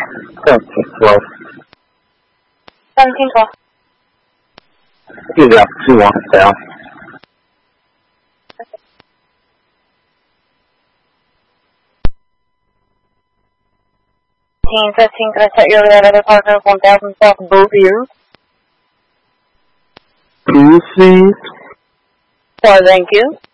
1712. 1712. You got 2 on sale. 15, can I set you over that other partner of 1,000 off both ears? Please. Sorry, thank you.